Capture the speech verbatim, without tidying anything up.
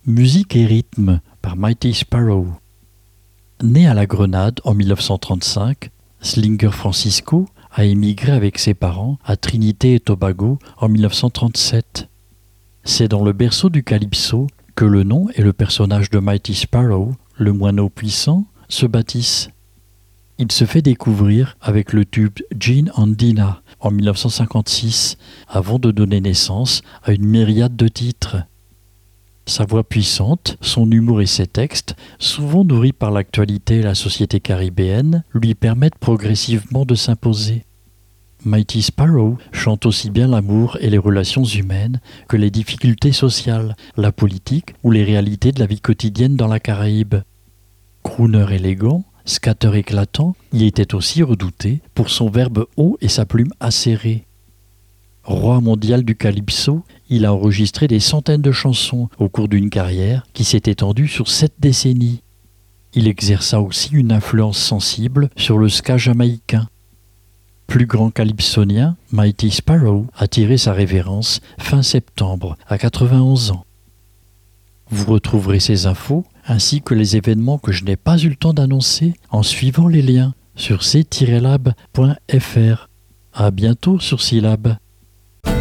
Musique et rythme par Mighty Sparrow. Né à la Grenade en mille neuf cent trente-cinq, Slinger Francisco a émigré avec ses parents à Trinité et Tobago en mille neuf cent trente-sept. C'est dans le berceau du calypso que le nom et le personnage de Mighty Sparrow, le moineau puissant, se bâtissent. Il se fait découvrir avec le tube Gene and Dinah en mille neuf cent cinquante-six, avant de donner naissance à une myriade de titres. Sa voix puissante, son humour et ses textes, souvent nourris par l'actualité et la société caribéenne, lui permettent progressivement de s'imposer. Mighty Sparrow chante aussi bien l'amour et les relations humaines que les difficultés sociales, la politique ou les réalités de la vie quotidienne dans la Caraïbe. Crooner élégant, scatter éclatant, il était aussi redouté pour son verbe haut et sa plume acérée. Roi mondial du calypso, il a enregistré des centaines de chansons au cours d'une carrière qui s'est étendue sur sept décennies. Il exerça aussi une influence sensible sur le ska jamaïcain. Plus grand calypsonien, Mighty Sparrow a tiré sa révérence fin septembre à quatre-vingt-onze ans. Vous retrouverez ces infos ainsi que les événements que je n'ai pas eu le temps d'annoncer en suivant les liens sur c tiret lab point f r. À bientôt sur Syllab.